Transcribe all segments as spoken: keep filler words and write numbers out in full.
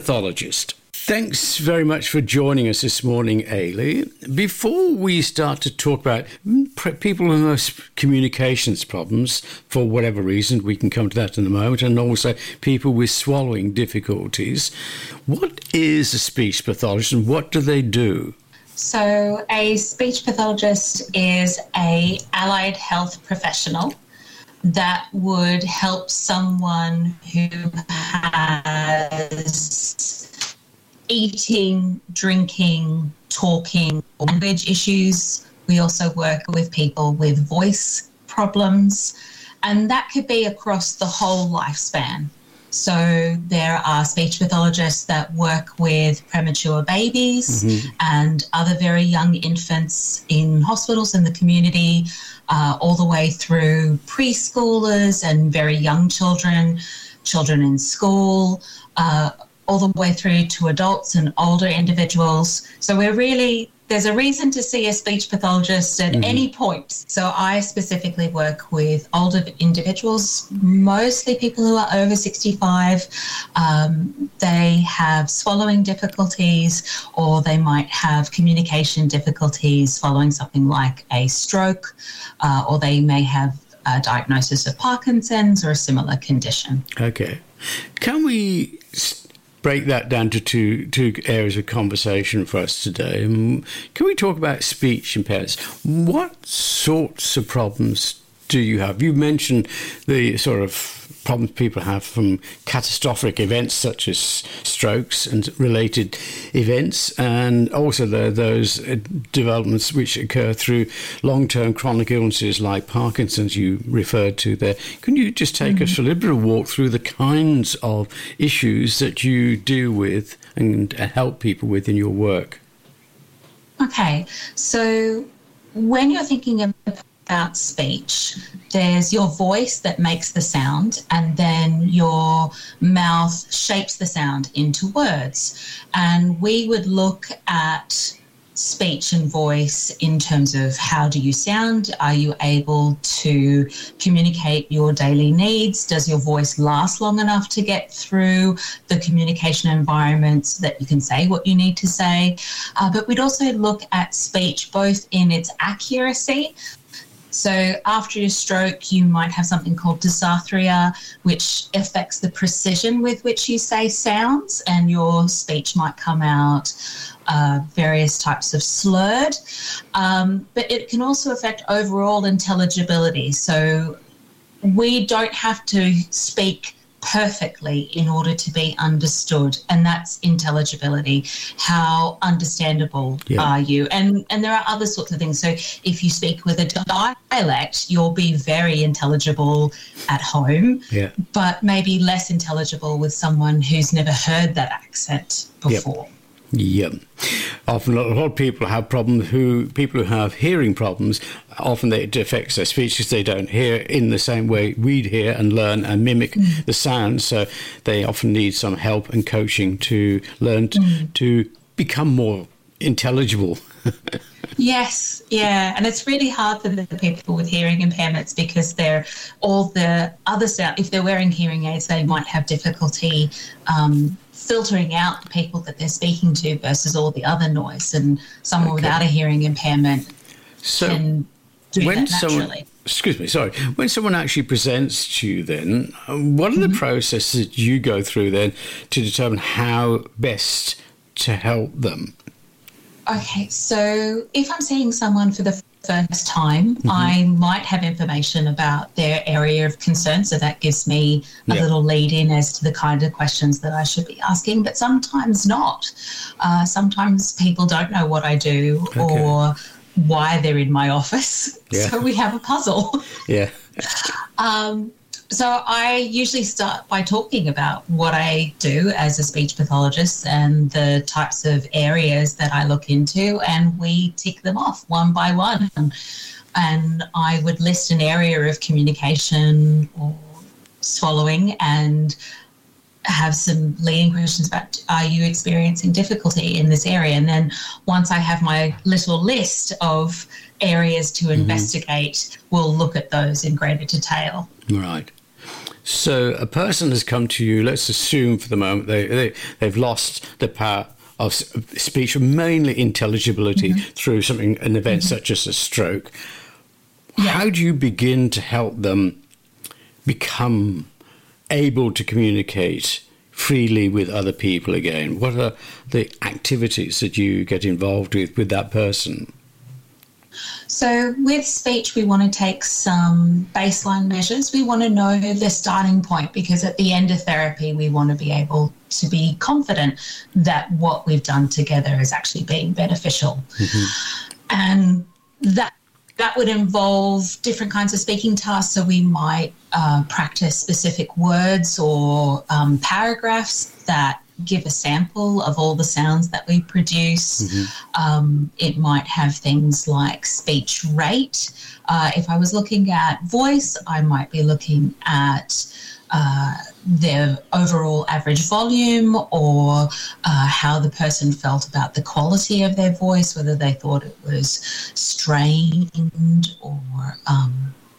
pathologist. Thanks very much for joining us this morning, Ailey. Before we start to talk about people who have communications problems, for whatever reason, we can come to that in a moment, and also people with swallowing difficulties, what is a speech pathologist and what do they do? So a speech pathologist is a allied health professional that would help someone who has eating, drinking, talking, language issues. We also work with people with voice problems, and that could be across the whole lifespan. So there are speech pathologists that work with premature babies mm-hmm. and other very young infants in hospitals in the community, uh, all the way through preschoolers and very young children, children in school, uh, all the way through to adults and older individuals. So we're really, there's a reason to see a speech pathologist at mm-hmm. any point. So I specifically work with older individuals, mostly people who are over sixty-five. Um, they have swallowing difficulties, or they might have communication difficulties following something like a stroke, uh, or they may have a diagnosis of Parkinson's or a similar condition. Okay. Can we break that down to two two areas of conversation for us today? Um, can we talk about speech impairments? What sorts of problems do you have? You mentioned the sort of problems people have from catastrophic events such as strokes and related events, and also the, those developments which occur through long-term chronic illnesses like Parkinson's you referred to there. Can you just take mm-hmm. us for a little bit of a walk through the kinds of issues that you deal with and help people with in your work? Okay, so when you're thinking of about speech, there's your voice that makes the sound, and then your mouth shapes the sound into words. And we would look at speech and voice in terms of how do you sound? Are you able to communicate your daily needs? Does your voice last long enough to get through the communication environment so that you can say what you need to say? Uh, but we'd also look at speech both in its accuracy. So after your stroke, you might have something called dysarthria, which affects the precision with which you say sounds, and your speech might come out uh, various types of slurred. Um, but it can also affect overall intelligibility. So we don't have to speak perfectly in order to be understood, and that's intelligibility. How understandable yeah. are you? And and there are other sorts of things. So if you speak with a dialect, you'll be very intelligible at home, yeah. but maybe less intelligible with someone who's never heard that accent before. Yep. Yeah. Often a lot of people have problems who, people who have hearing problems, often it affects their speech because they don't hear in the same way we'd hear and learn and mimic mm. the sound. So they often need some help and coaching to learn t- mm. to become more intelligible. Yes, yeah. And it's really hard for the people with hearing impairments because they're all the other sound. If they're wearing hearing aids, they might have difficulty um, filtering out the people that they're speaking to versus all the other noise. And someone okay. without a hearing impairment so can do when that naturally. Someone, excuse me, sorry. When someone actually presents to you then, what are the mm-hmm. processes that you go through then to determine how best to help them? Okay, so if I'm seeing someone for the first time, mm-hmm. I might have information about their area of concern, so that gives me a yeah. little lead in as to the kind of questions that I should be asking, but sometimes not. Uh, sometimes people don't know what I do okay. or why they're in my office, yeah. so we have a puzzle. Yeah. um, So I usually start by talking about what I do as a speech pathologist and the types of areas that I look into, and we tick them off one by one. And I would list an area of communication or swallowing and have some leading questions about, are you experiencing difficulty in this area? And then once I have my little list of areas to mm-hmm. investigate, we'll look at those in greater detail. Right. So a person has come to you, let's assume for the moment they, they, they've lost the power of speech, mainly intelligibility, mm-hmm. through something, an event mm-hmm. such as a stroke. Yeah. How do you begin to help them become able to communicate freely with other people again? What are the activities that you get involved with with that person? So with speech, we want to take some baseline measures. We want to know the starting point, because at the end of therapy, we want to be able to be confident that what we've done together is actually being beneficial. Mm-hmm. And that that would involve different kinds of speaking tasks. So we might uh, practice specific words or um, paragraphs that give a sample of all the sounds that we produce. Mm-hmm. Um, it might have things like speech rate. Uh, if I was looking at voice, I might be looking at uh, their overall average volume, or uh, how the person felt about the quality of their voice, whether they thought it was strained or um,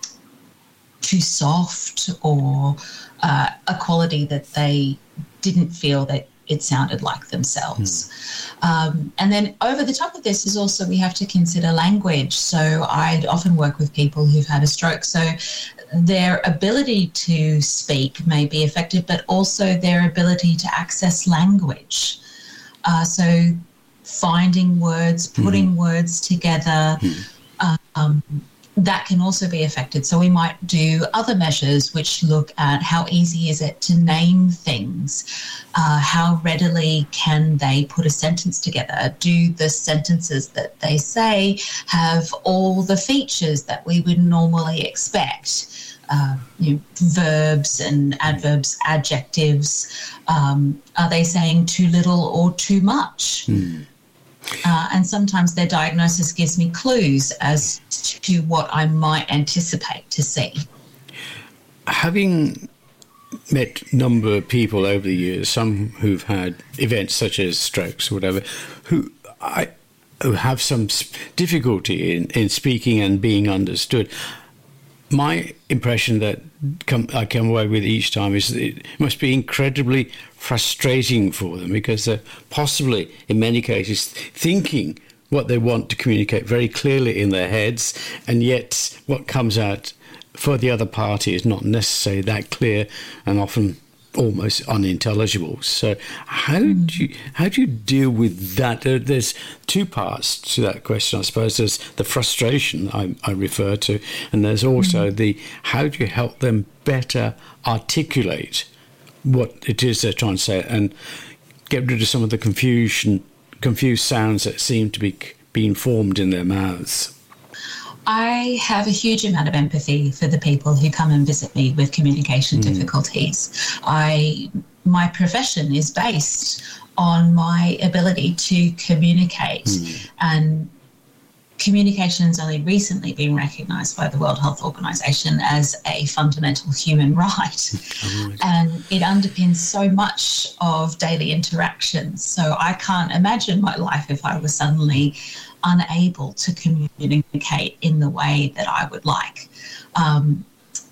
too soft, or uh, a quality that they didn't feel that it sounded like themselves. Mm. Um, and then over the top of this is also we have to consider language. So I often work with people who've had a stroke. So their ability to speak may be affected, but also their ability to access language. Uh, so finding words, putting mm. words together, mm. um, that can also be affected. So we might do other measures which look at how easy is it to name things, uh, how readily can they put a sentence together, do the sentences that they say have all the features that we would normally expect, uh, you know, verbs and adverbs, adjectives, um, are they saying too little or too much? Mm. Uh, and sometimes their diagnosis gives me clues as to what I might anticipate to see. Having met a number of people over the years, some who've had events such as strokes or whatever, who I who have some difficulty in, in speaking and being understood, my impression that come, I come away with each time is that it must be incredibly frustrating for them, because they're possibly, in many cases, thinking what they want to communicate very clearly in their heads, and yet what comes out for the other party is not necessarily that clear and often almost unintelligible. So how do you, how do you deal with that? There's two parts to that question, I suppose. There's the frustration I, I refer to, and there's also mm-hmm. the how do you help them better articulate what it is they're trying to say and get rid of some of the confusion, confused sounds that seem to be being formed in their mouths. I have a huge amount of empathy for the people who come and visit me with communication mm. difficulties. I, my profession is based on my ability to communicate, mm. and communication has only recently been recognised by the World Health Organization as a fundamental human right. Oh, and it underpins so much of daily interactions. So I can't imagine my life if I was suddenly unable to communicate in the way that I would like. Um,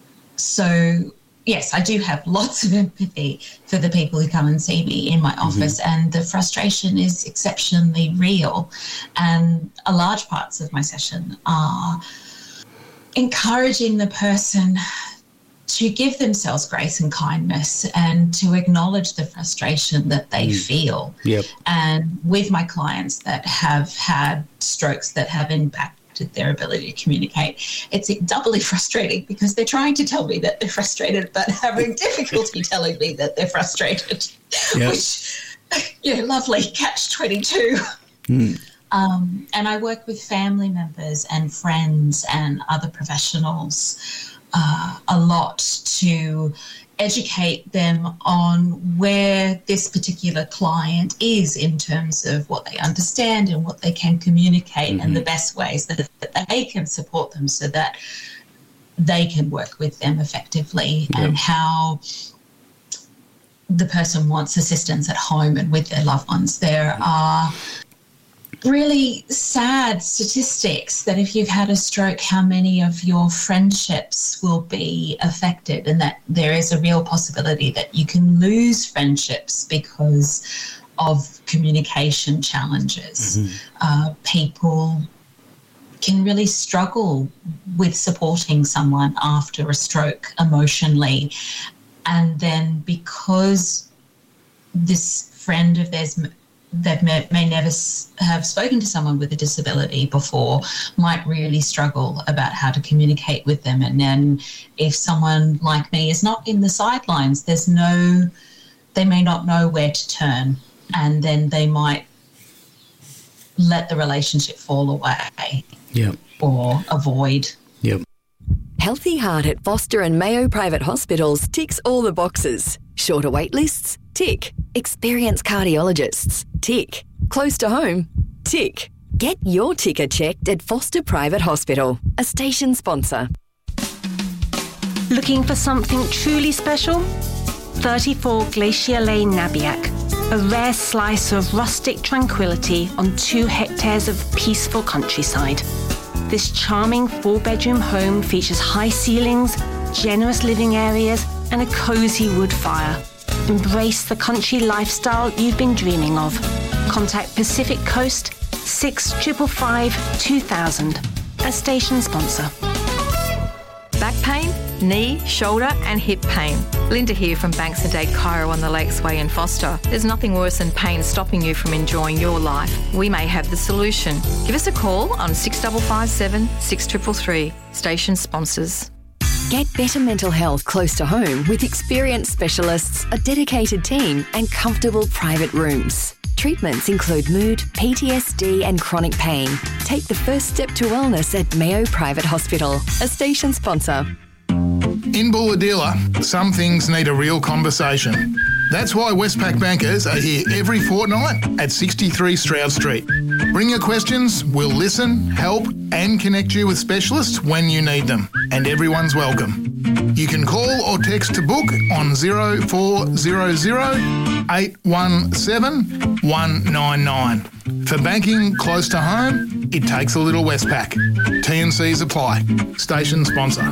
so, yes, I do have lots of empathy for the people who come and see me in my office, mm-hmm. and the frustration is exceptionally real. And a large parts of my session are encouraging the person to give themselves grace and kindness and to acknowledge the frustration that they mm. feel. Yep. And with my clients that have had strokes that have impacted their ability to communicate, it's doubly frustrating because they're trying to tell me that they're frustrated but having difficulty telling me that they're frustrated, yep. which, yeah, lovely, catch twenty-two. Mm. Um, and I work with family members and friends and other professionals Uh, a lot to educate them on where this particular client is in terms of what they understand and what they can communicate, mm-hmm. and the best ways that, that they can support them so that they can work with them effectively, yep. and how the person wants assistance at home and with their loved ones. There are really sad statistics that if you've had a stroke, how many of your friendships will be affected, and that there is a real possibility that you can lose friendships because of communication challenges. Mm-hmm. Uh, people can really struggle with supporting someone after a stroke emotionally. And then because this friend of theirs that may, may never have spoken to someone with a disability before might really struggle about how to communicate with them. And then if someone like me is not in the sidelines, there's no, they may not know where to turn, and then they might let the relationship fall away. Yep. Or avoid. Yep. Healthy Heart at Foster and Mayo Private Hospitals ticks all the boxes. Shorter wait lists? Tick. Experienced cardiologists? Tick. Close to home? Tick. Get your ticker checked at Foster Private Hospital, a station sponsor. Looking for something truly special? thirty-four Glacier Lane, Nabiac. A rare slice of rustic tranquility on two hectares of peaceful countryside. This charming four-bedroom home features high ceilings, generous living areas, and a cosy wood fire. Embrace the country lifestyle you've been dreaming of. Contact Pacific Coast six five five two thousand, a station sponsor. Back pain, knee, shoulder and hip pain. Linda here from Banks and Dade Chiro on the Lakes Way in Foster. There's nothing worse than pain stopping you from enjoying your life. We may have the solution. Give us a call on six five five seven, six three three three. Station sponsors. Get better mental health close to home with experienced specialists, a dedicated team and comfortable private rooms. Treatments include mood, P T S D and chronic pain. Take the first step to wellness at Mayo Private Hospital, a station sponsor. In Bulahdelah, some things need a real conversation. That's why Westpac bankers are here every fortnight at sixty-three Stroud Street. Bring your questions, we'll listen, help and connect you with specialists when you need them. And everyone's welcome. You can call or text to book on zero four zero zero eight one seven one nine nine. For banking close to home, it takes a little Westpac. T and Cs apply. Station sponsor.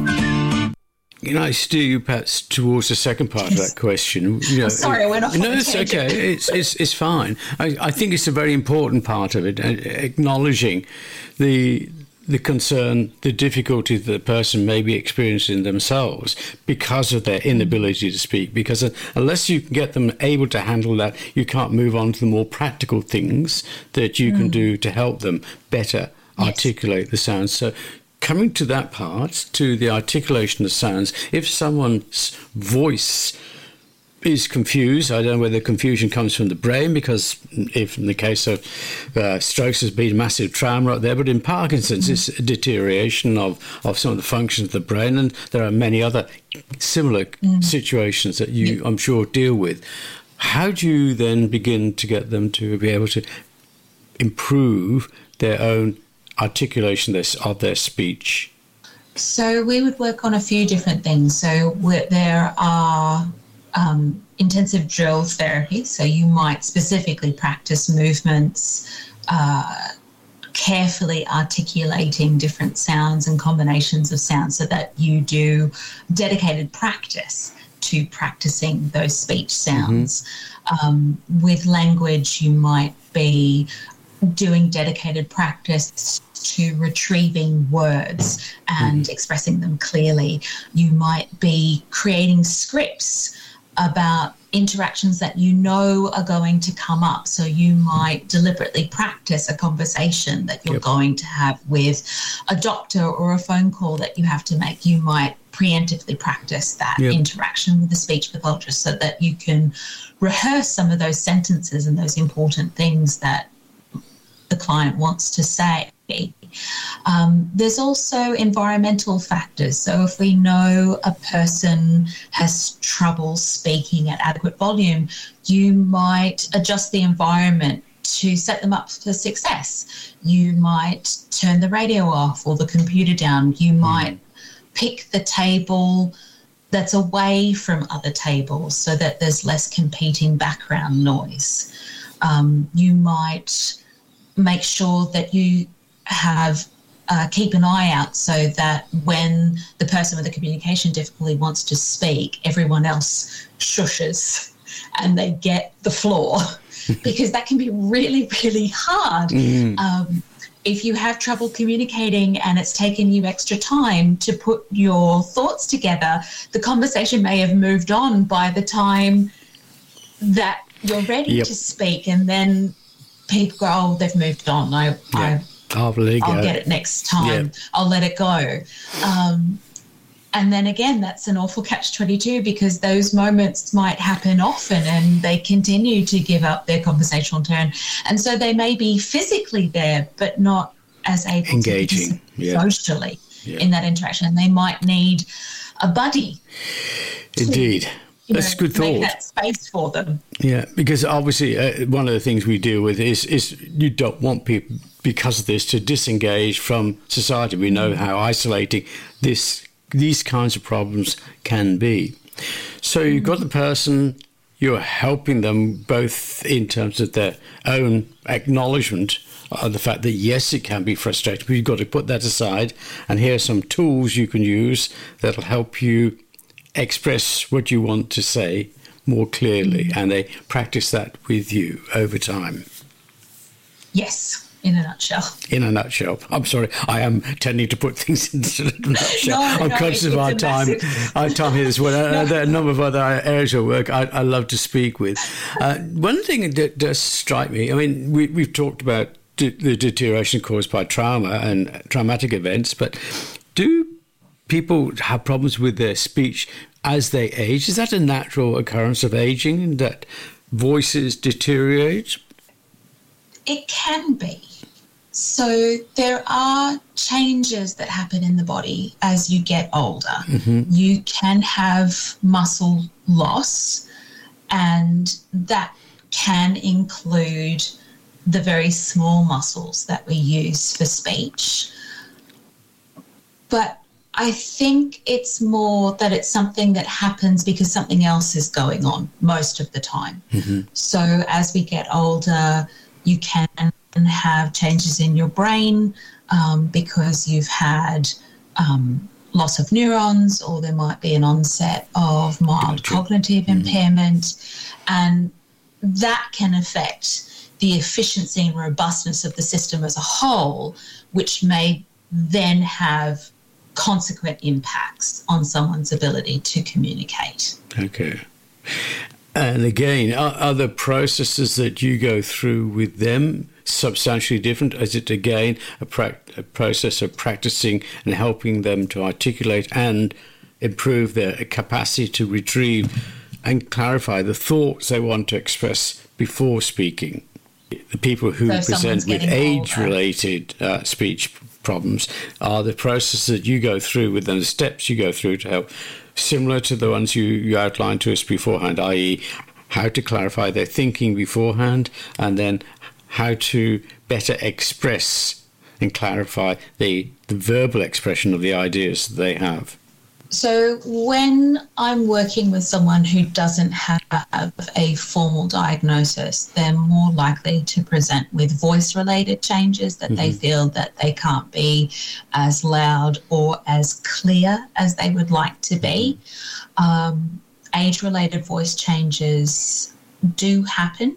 You know, I steer you perhaps towards the second part yes. of that question. You know, Sorry, I went off. No, it's okay. It's it's it's fine. I, I think it's a very important part of it, acknowledging the the concern, the difficulty that the person may be experiencing themselves because of their inability to speak. Because unless you can get them able to handle that, you can't move on to the more practical things that you mm. can do to help them better yes. articulate the sounds. So coming to that part, to the articulation of sounds, if someone's voice is confused, I don't know whether confusion comes from the brain, because if in the case of uh, strokes there's been massive trauma right there, but in Parkinson's it's a deterioration of, of some of the functions of the brain, and there are many other similar mm. situations that you, I'm sure, deal with. How do you then begin to get them to be able to improve their own articulation of their speech? So we would work on a few different things. So there are um, intensive drill therapy. So you might specifically practice movements, uh, carefully articulating different sounds and combinations of sounds, so that you do dedicated practice to practicing those speech sounds. Mm-hmm. Um, with language, you might be doing dedicated practice to retrieving words and expressing them clearly. You might be creating scripts about interactions that you know are going to come up. So you might deliberately practice a conversation that you're yep. going to have with a doctor, or a phone call that you have to make. You might preemptively practice that yep. interaction with a speech pathologist, so that you can rehearse some of those sentences and those important things that the client wants to say. Um, there's also environmental factors. So if we know a person has trouble speaking at adequate volume, you might adjust the environment to set them up for success. You might turn the radio off or the computer down. You might pick the table that's away from other tables so that there's less competing background noise. Um, you might make sure that you have uh, keep an eye out so that when the person with the communication difficulty wants to speak, everyone else shushes and they get the floor, because that can be really, really hard. Mm. Um, if you have trouble communicating and it's taken you extra time to put your thoughts together, the conversation may have moved on by the time that you're ready yep. to speak, and then people go, oh, they've moved on. I, yeah. I, I'll, let I'll get it next time. Yep. I'll let it go. Um, and then again, that's an awful catch twenty-two, because those moments might happen often and they continue to give up their conversational turn. And so they may be physically there, but not as able engaging to yeah. socially yeah. in that interaction. And they might need a buddy. Indeed. To, That's know, a good thought. Make that space for them. Yeah, because obviously uh, one of the things we deal with is is you don't want people, because of this, to disengage from society. We know how isolating this these kinds of problems can be. So you've got the person, you're helping them both in terms of their own acknowledgement of the fact that, yes, it can be frustrating, but you've got to put that aside. And here are some tools you can use that'll help you express what you want to say more clearly. And they practice that with you over time. Yes. In a nutshell. In a nutshell. I'm sorry, I am tending to put things into a nutshell. no, I'm no, conscious of our time. Our time here as well. no. There are a number of other areas of work I, I love to speak with. Uh, one thing that does strike me, I mean, we, we've talked about de- the deterioration caused by trauma and traumatic events, but do people have problems with their speech as they age? Is that a natural occurrence of aging, that voices deteriorate? It can be. So there are changes that happen in the body as you get older. Mm-hmm. You can have muscle loss, and that can include the very small muscles that we use for speech. But I think it's more that it's something that happens because something else is going on most of the time. Mm-hmm. So as we get older, you can have changes in your brain um, because you've had um, loss of neurons, or there might be an onset of mild gotcha. cognitive mm-hmm. impairment, and that can affect the efficiency and robustness of the system as a whole, which may then have consequent impacts on someone's ability to communicate. Okay. And again, are, are the processes that you go through with them substantially different? Is it, again, a, pra- a process of practicing and helping them to articulate and improve their capacity to retrieve and clarify the thoughts they want to express before speaking? The people who so present with age-related uh, speech problems, are the processes that you go through with them, the steps you go through to help, similar to the ones you, you outlined to us beforehand, that is how to clarify their thinking beforehand, and then how to better express and clarify the, the verbal expression of the ideas that they have? So when I'm working with someone who doesn't have a formal diagnosis, they're more likely to present with voice-related changes, that mm-hmm. they feel that they can't be as loud or as clear as they would like to be. Um, age-related voice changes do happen.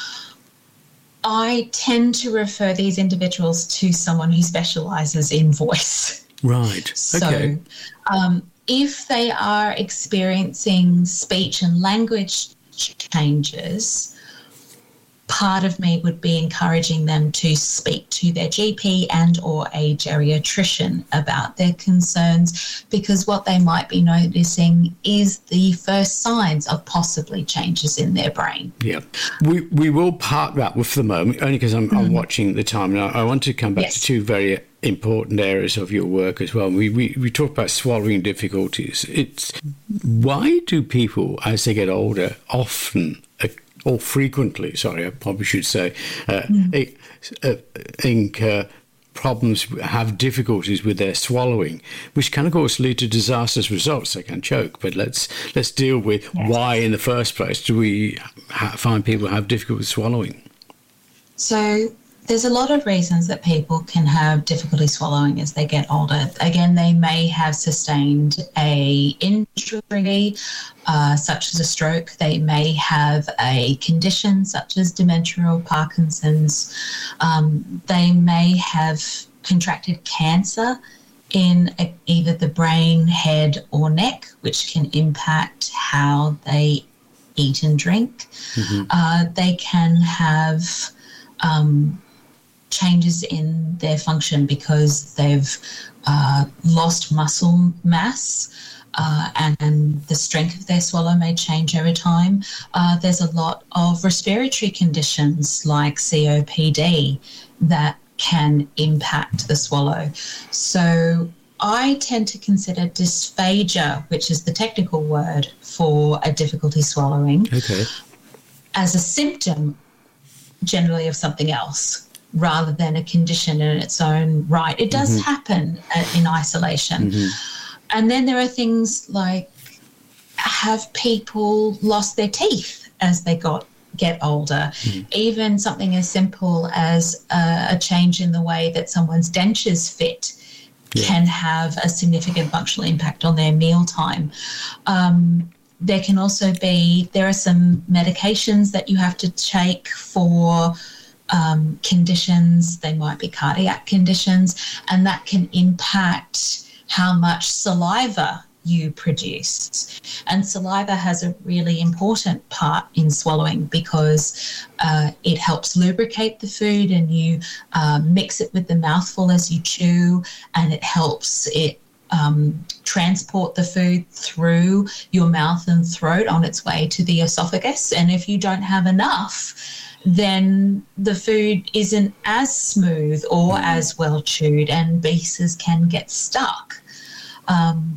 I tend to refer these individuals to someone who specialises in voice. Right. Okay. So, um, if they are experiencing speech and language changes, part of me would be encouraging them to speak to their G P and or a geriatrician about their concerns, because what they might be noticing is the first signs of possibly changes in their brain. Yeah. We we will park that for the moment, only because I'm, mm. I'm watching the time. Now, I want to come back yes. to two very important areas of your work as well. We, we we talk about swallowing difficulties. It's why do people, as they get older, often uh, or frequently, sorry, I probably should say, uh, mm. uh, incur problems, have difficulties with their swallowing, which can of course lead to disastrous results. They can choke. But let's let's deal with yes. why in the first place do we ha- find people have difficulty swallowing. So There's a lot of reasons that people can have difficulty swallowing as they get older. Again, they may have sustained a injury, uh, such as a stroke. They may have a condition such as dementia or Parkinson's. Um, they may have contracted cancer in a, either the brain, head, or neck, which can impact how they eat and drink. Mm-hmm. Uh, they can have um, changes in their function because they've uh, lost muscle mass, uh, and, and the strength of their swallow may change over time. Uh, there's a lot of respiratory conditions like C O P D that can impact the swallow. So I tend to consider dysphagia, which is the technical word for a difficulty swallowing, okay, as a symptom generally of something else, rather than a condition in its own right. It does mm-hmm. happen in isolation. Mm-hmm. And then there are things like, have people lost their teeth as they got get older? Mm-hmm. Even something as simple as a, a change in the way that someone's dentures fit yeah. can have a significant functional impact on their mealtime. Um, there can also be, there are some medications that you have to take for Um, conditions. They might be cardiac conditions, and that can impact how much saliva you produce. And saliva has a really important part in swallowing because uh, it helps lubricate the food, and you uh, mix it with the mouthful as you chew, and it helps it um, transport the food through your mouth and throat on its way to the esophagus. And if you don't have enough, then the food isn't as smooth or as well chewed, and pieces can get stuck. Um,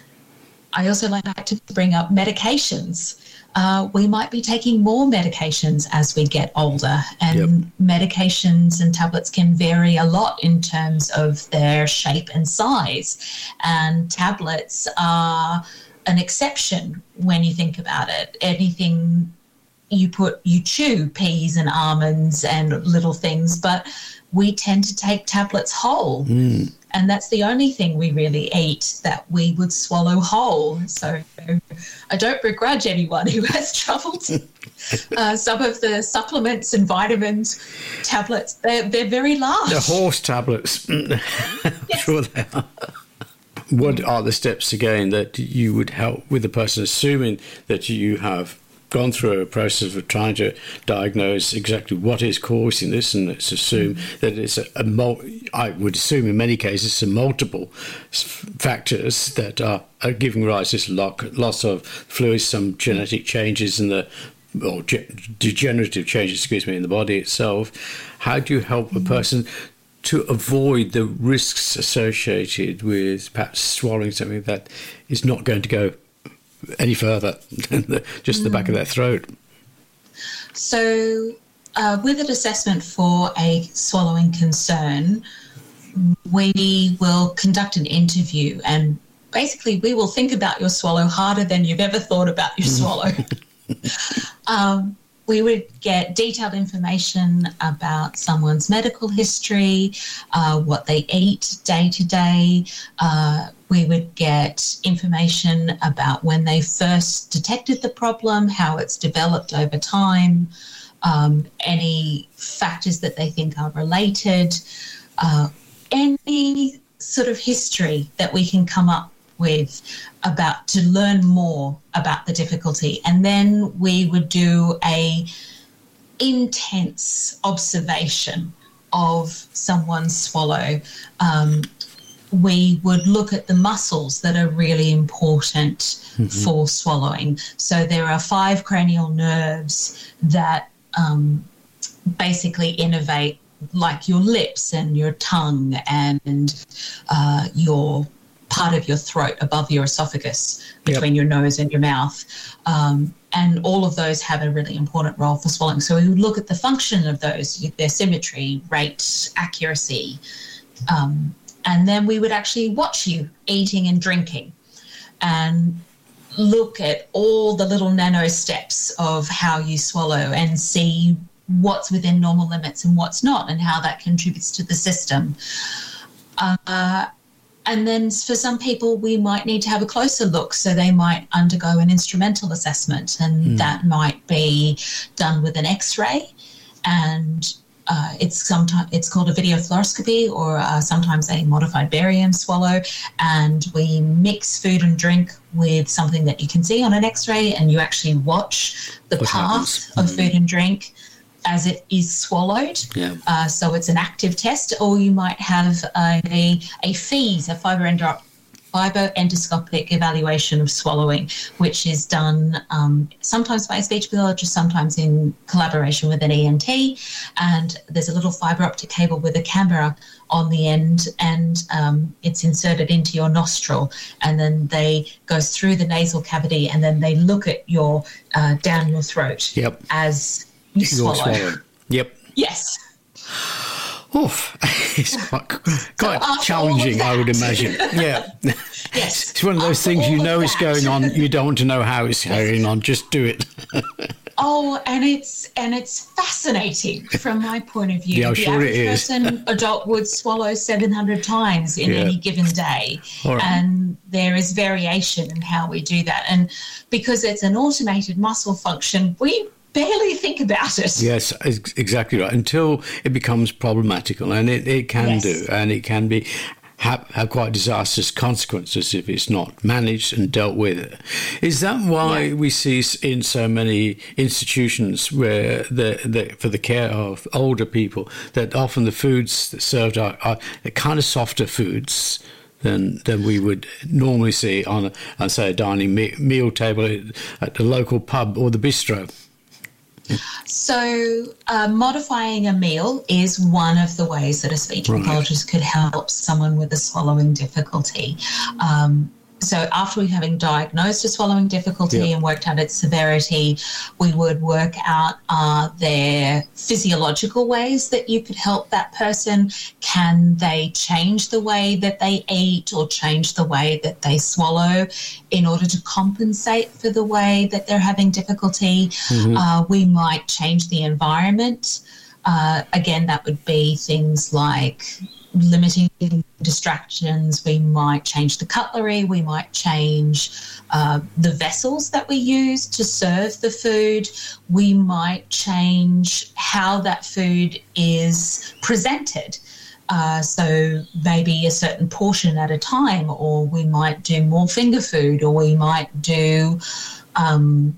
I also like to bring up medications. Uh, we might be taking more medications as we get older, and yep. medications and tablets can vary a lot in terms of their shape and size. And tablets are an exception when you think about it. Anything you put, you chew peas and almonds and little things, but we tend to take tablets whole. Mm. And that's the only thing we really eat that we would swallow whole. So I don't begrudge anyone who has trouble. uh, some of the supplements and vitamins tablets, they're, they're very large. The horse tablets. I'm yes. sure they are. What are the steps, again, that you would help with the person, assuming that you have gone through a process of trying to diagnose exactly what is causing this, and let's assume mm-hmm. that it's a, a mul- I would assume in many cases some multiple factors that are, are giving rise to this loss of fluids, some genetic changes in the, or ge- degenerative changes, excuse me, in the body itself. How do you help mm-hmm. a person to avoid the risks associated with perhaps swallowing something that is not going to go any further than the, just the back of their throat? So uh, with an assessment for a swallowing concern, we will conduct an interview, and basically we will think about your swallow harder than you've ever thought about your swallow. um, we would get detailed information about someone's medical history, uh, what they eat day to day. Uh, we would get information about when they first detected the problem, how it's developed over time, um, any factors that they think are related, uh, any sort of history that we can come up with about to learn more about the difficulty. And then we would do a intense observation of someone's swallow. Um, we would look at the muscles that are really important mm-hmm. for swallowing. So there are five cranial nerves that um, basically innervate, like your lips and your tongue and uh, your part of your throat above your esophagus, between yep. your nose and your mouth. Um, and all of those have a really important role for swallowing. So we would look at the function of those, their symmetry, rate, accuracy, um, and then we would actually watch you eating and drinking and look at all the little nano steps of how you swallow and see what's within normal limits and what's not, and how that contributes to the system. Uh, and then for some people, we might need to have a closer look. So they might undergo an instrumental assessment, and mm. that might be done with an X-ray. And uh, it's sometimes it's called a video fluoroscopy, or uh, sometimes a modified barium swallow. And we mix food and drink with something that you can see on an X-ray, and you actually watch the what path happens? of mm. food and drink as it is swallowed. Yeah. Uh, so it's an active test. Or you might have a, a, a FEES, a fiber-endo- fiber-endoscopic evaluation of swallowing, which is done um, sometimes by a speech pathologist, sometimes in collaboration with an E N T. And there's a little fibre optic cable with a camera on the end, and um, it's inserted into your nostril, and then they go through the nasal cavity, and then they look at your uh, down your throat Yep. as you swallow. swallow. Yep. Yes. Oof. It's quite, quite after challenging, all I of would that- imagine. Yeah. Yes. It's one of those After things you all know of is that. going on. You don't want to know how it's going on. Just do it. Oh, and it's and it's fascinating from my point of view. Yeah, I'm the sure it average is. person, adult, would swallow seven hundred times in Yeah. any given day. All right. And there is variation in how we do that. And because it's an automated muscle function, we barely think about it. Yes, ex- exactly right. Until it becomes problematical, and it, it can Yes. do, and it can be have, have quite disastrous consequences if it's not managed and dealt with. Is that why Yeah. we see s- in so many institutions where the, the for the care of older people that often the foods that served are, are the kind of softer foods than than we would normally see on, a, on say, a dining me- meal table at the local pub or the bistro? So uh, modifying a meal is one of the ways that a speech Right. pathologist could help someone with a swallowing difficulty. Um, so after we having diagnosed a swallowing difficulty Yeah. and worked out its severity, we would work out are there physiological ways that you could help that person? Can they change the way that they eat or change the way that they swallow in order to compensate for the way that they're having difficulty? Mm-hmm. Uh, we might change the environment. Uh, again, that would be things like limiting distractions. We might change the cutlery. We might change uh, the vessels that we use to serve the food. We might change how that food is presented. Uh, so maybe a certain portion at a time, or we might do more finger food, or we might do um,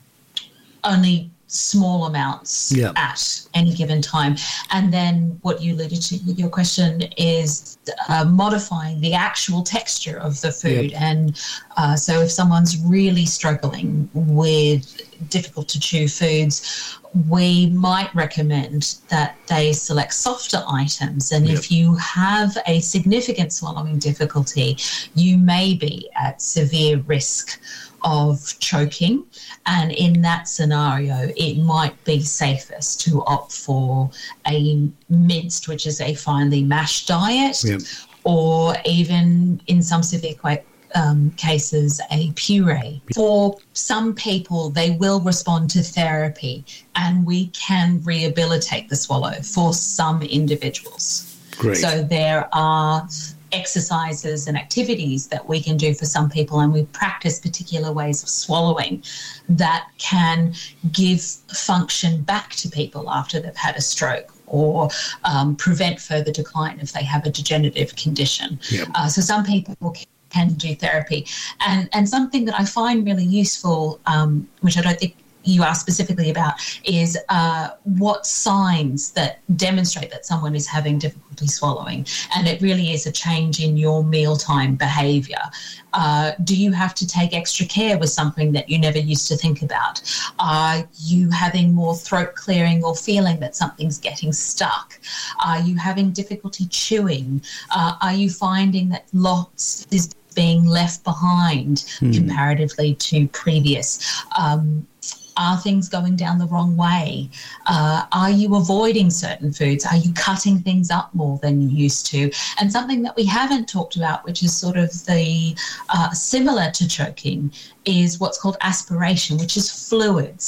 only small amounts Yeah. at any given time. And then what you alluded to with your question is uh, modifying the actual texture of the food. Yep. And uh, so if someone's really struggling with difficult to chew foods, we might recommend that they select softer items. And Yep. if you have a significant swallowing difficulty, you may be at severe risk of choking, and in that scenario it might be safest to opt for a minced, which is a finely mashed diet, Yep. or even in some severe qu- um, cases a puree. For some people, they will respond to therapy, and we can rehabilitate the swallow for some individuals. Great. So there are exercises and activities that we can do for some people, and we practice particular ways of swallowing that can give function back to people after they've had a stroke, or um, prevent further decline if they have a degenerative condition. Yep. Uh, so some people can can do therapy. And and something that I find really useful, um, which I don't think you asked specifically about, is uh, what signs that demonstrate that someone is having difficulty swallowing. And it really is a change in your mealtime behaviour. Uh, do you have to take extra care with something that you never used to think about? Are you having more throat clearing or feeling that something's getting stuck? Are you having difficulty chewing? Uh, are you finding that lots is being left behind mm. comparatively to previous? Um, Are things going down the wrong way? Uh, are you avoiding certain foods? Are you cutting things up more than you used to? And something that we haven't talked about, which is sort of the uh, similar to choking, is what's called aspiration, which is fluids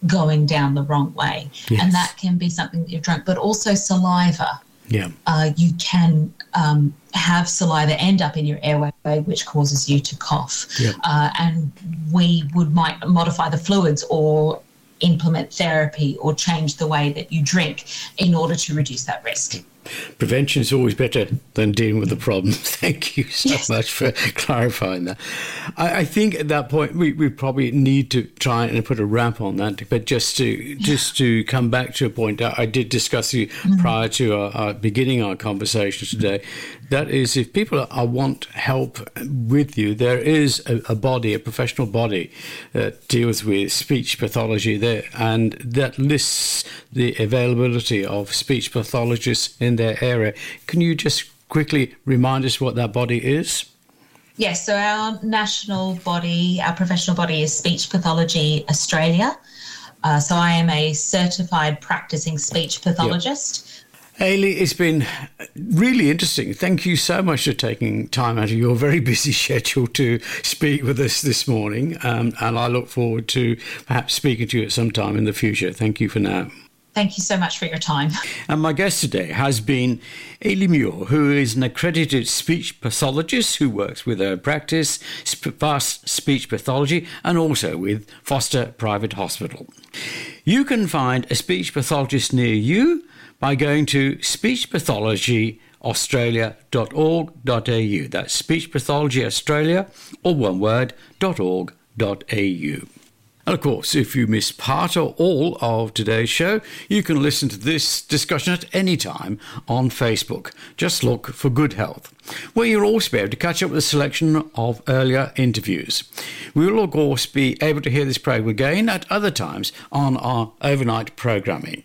going down the wrong way. Yes. And that can be something that you've drunk, but also saliva. Yeah. Uh, you can um, have saliva end up in your airway, which causes you to cough. Yeah. Uh, and we would might modify the fluids or implement therapy or change the way that you drink in order to reduce that risk. Prevention is always better than dealing with the problem. Thank you so Yes. much for clarifying that. I, I think at that point we, we probably need to try and put a wrap on that. But just to yeah. just to come back to a point I, I did discuss you mm-hmm. prior to our, our beginning our conversation today. That is, if people are, want help with you, there is a, a body, a professional body that deals with speech pathology there, and that lists the availability of speech pathologists in their area. Can you just quickly remind us what that body is? Yes, so our national body, our professional body is Speech Pathology Australia. Uh, so I am a certified practicing speech pathologist. Yep. Hayley, it's been really interesting. Thank you so much for taking time out of your very busy schedule to speak with us this morning. Um, and I look forward to perhaps speaking to you at some time in the future. Thank you for now. Thank you so much for your time. And my guest today has been Hayley Muir, who is an accredited speech pathologist who works with her practice, Fast Speech Pathology, and also with Foster Private Hospital. You can find a speech pathologist near you by going to speech pathology australia dot org dot a u. That's Speech Pathology Australia, all one word, .org dot a u. And of course, if you miss part or all of today's show, you can listen to this discussion at any time on Facebook. Just look for Good Health, where you'll also be able to catch up with a selection of earlier interviews. We will, of course, be able to hear this program again at other times on our overnight programming.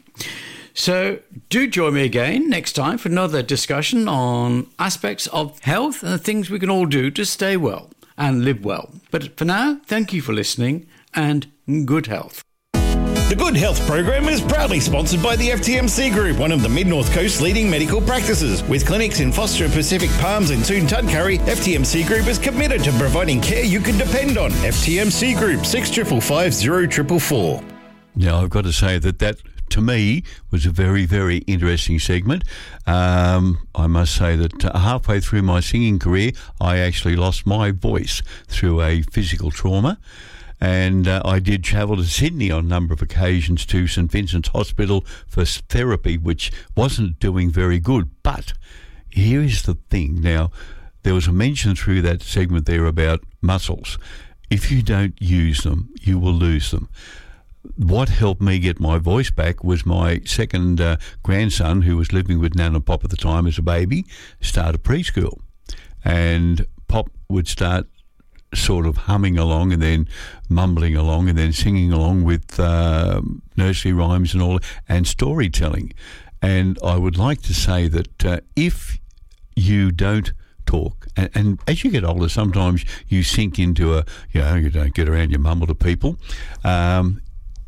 So do join me again next time for another discussion on aspects of health and the things we can all do to stay well and live well. But for now, thank you for listening and good health. The Good Health program is proudly sponsored by the F T M C Group, one of the Mid-North Coast's leading medical practices. With clinics in Foster and Pacific Palms and Toon Tudcurry, F T M C Group is committed to providing care you can depend on. F T M C Group, six five five, zero four four four. Now, I've got to say that that, to me, was a very, very interesting segment. Um, I must say that uh, halfway through my singing career, I actually lost my voice through a physical trauma. And uh, I did travel to Sydney on a number of occasions to St Vincent's Hospital for therapy, which wasn't doing very good. But here is the thing. Now, there was a mention through that segment there about muscles. If you don't use them, you will lose them. What helped me get my voice back was my second uh, grandson, who was living with Nan and Pop at the time as a baby, started preschool. And Pop would start sort of humming along and then mumbling along and then singing along with uh, nursery rhymes and all, and storytelling. And I would like to say that uh, if you don't talk, and, and as you get older, sometimes you sink into a, you know, you don't get around, you mumble to people. Um,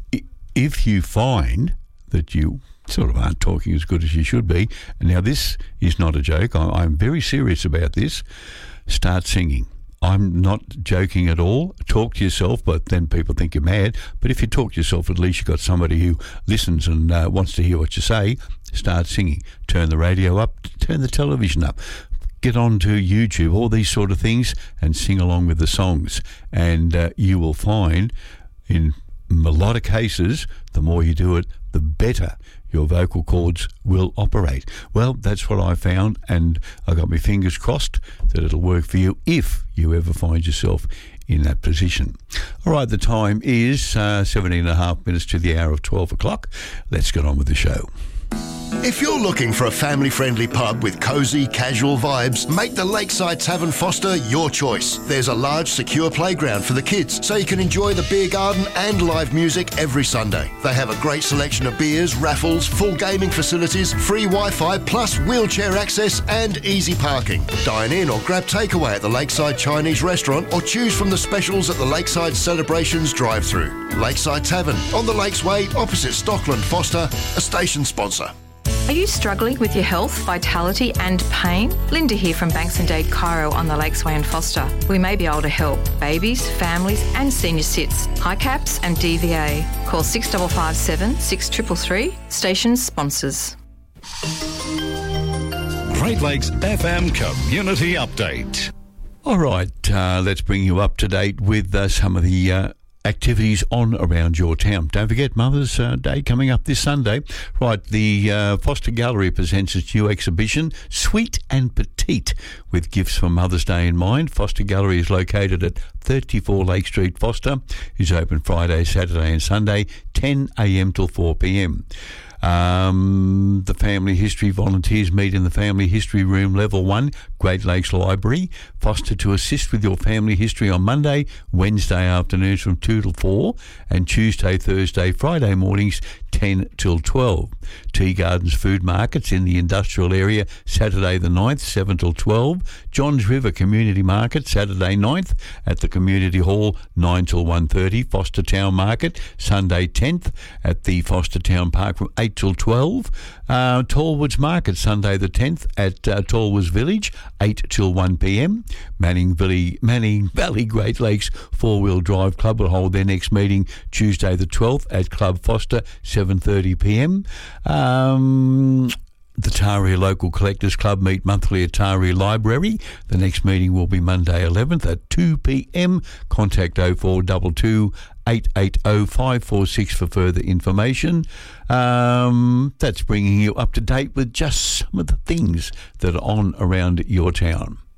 if you find that you sort of aren't talking as good as you should be, and now this is not a joke, I, I'm very serious about this, start singing. I'm not joking at all. Talk to yourself, but then people think you're mad. But if you talk to yourself, at least you've got somebody who listens and uh, wants to hear what you say. Start singing. Turn the radio up. Turn the television up. Get on to YouTube, all these sort of things, and sing along with the songs. And uh, you will find, in a lot of cases, the more you do it, the better your vocal cords will operate. Well, that's what I found, and I got my fingers crossed that it'll work for you if you ever find yourself in that position. All right, the time is uh, seventeen and a half minutes to the hour of twelve o'clock. Let's get on with the show. If you're looking for a family-friendly pub with cosy, casual vibes, make the Lakeside Tavern Foster your choice. There's a large, secure playground for the kids, so you can enjoy the beer garden and live music every Sunday. They have a great selection of beers, raffles, full gaming facilities, free Wi-Fi, plus wheelchair access and easy parking. Dine in or grab takeaway at the Lakeside Chinese Restaurant, or choose from the specials at the Lakeside Celebrations drive-thru. Lakeside Tavern, on the Lakes Way, opposite Stockland Foster, a station sponsor. Are you struggling with your health, vitality and pain? Linda here from Banks and Dade Cairo on the Lakesway in Foster. We may be able to help babies, families and senior cits, H I CAPS and D V A. Call six five five seven, six three three three. Station sponsors. Great Lakes F M Community Update. All right, uh, let's bring you up to date with uh, some of the uh, activities on around your town. Don't forget Mother's uh, Day coming up this Sunday. Right, the uh, Foster Gallery presents its new exhibition, Sweet and Petite, with gifts for Mother's Day in mind. Foster Gallery is located at thirty-four Lake Street, Foster. It's open Friday, Saturday and Sunday, ten a.m. till four p.m. Um, the Family History volunteers meet in the Family History Room, Level one, Great Lakes Library. Foster to assist with your family history on Monday, Wednesday afternoons from two till four, and Tuesday, Thursday, Friday mornings ten till twelve. Tea Gardens Food Markets in the industrial area, Saturday the ninth, seven till twelve. Johns River Community Market, Saturday ninth at the Community Hall, nine till one thirty. Foster Town Market, Sunday tenth at the Foster Town Park from eight till twelve. Uh, Tallwoods Market, Sunday the tenth at uh, Tallwoods Village, eight till one p.m. Manning Valley, Manning Valley Great Lakes Four-Wheel Drive Club will hold their next meeting Tuesday the twelfth at Club Foster, seven thirty p.m. Um... The Taria Local Collectors Club meet monthly at Taria Library. The next meeting will be Monday eleventh at two p.m. Contact oh four two two, eight eight oh, five four six for further information. Um, that's bringing you up to date with just some of the things that are on around your town.